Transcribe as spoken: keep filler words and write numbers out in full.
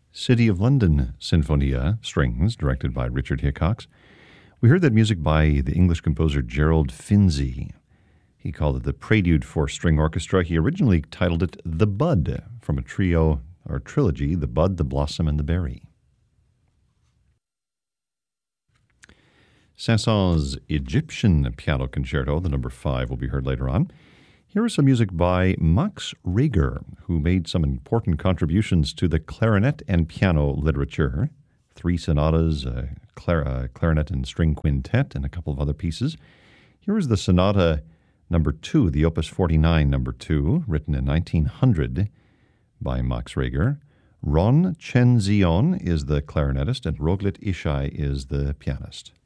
City of London Sinfonia, strings, directed by Richard Hickox. We heard that music by the English composer Gerald Finzi. He called it the Prelude for String Orchestra. He originally titled it The Bud, from a trio or trilogy, The Bud, the Blossom, and the Berry. Saint-Saëns' Egyptian Piano Concerto, the number five, will be heard later on. Here is some music by Max Reger, who made some important contributions to the clarinet and piano literature. Three sonatas, a clar- uh, clarinet and string quintet, and a couple of other pieces. Here is the sonata number two, the Opus forty-nine number two, written in nineteen hundred by Max Reger. Ron Chen-zion is the clarinetist, and Roglit Ishai is the pianist.